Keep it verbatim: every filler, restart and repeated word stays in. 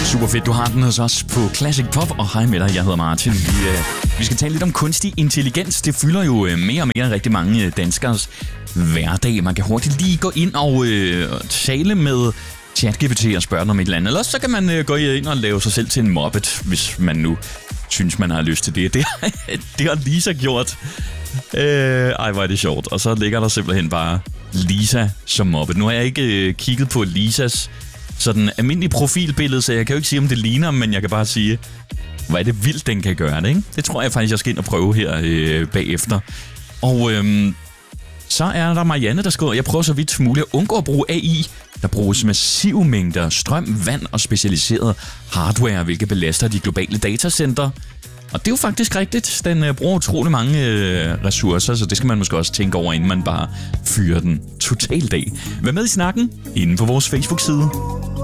Super fedt, du har den hos os på Classic Pop, og hej med dig, jeg hedder Martin. Vi, øh, vi skal tale lidt om kunstig intelligens. Det fylder jo øh, mere og mere rigtig mange danskers hverdag. Man kan hurtigt lige gå ind og øh, tale med ChatGPT og spørge den om et eller andet. Ellers så kan man øh, gå ind og lave sig selv til en moppet, hvis man nu synes, man har lyst til det. Det, det har Lisa gjort. Øh, ej, hvor er det sjovt. Og så ligger der simpelthen bare Lisa som moppet. Nu har jeg ikke øh, kigget på Lisas sådan almindelig profilbillede, så jeg kan jo ikke sige, om det ligner, men jeg kan bare sige, hvor er det vildt, den kan gøre det, ikke? Det tror jeg faktisk, jeg skal ind og prøve her øh, bagefter. Og øhm, så er der Marianne, der skriver, jeg prøver så vidt muligt at undgå at bruge A I. Der bruges massive mængder strøm, vand og specialiseret hardware, hvilket belaster de globale datacenter. Og det er jo faktisk rigtigt. Den øh, bruger utrolig mange øh, ressourcer, så det skal man måske også tænke over, inden man bare fyrer den totalt af. Vær med i snakken inde på vores Facebook-side.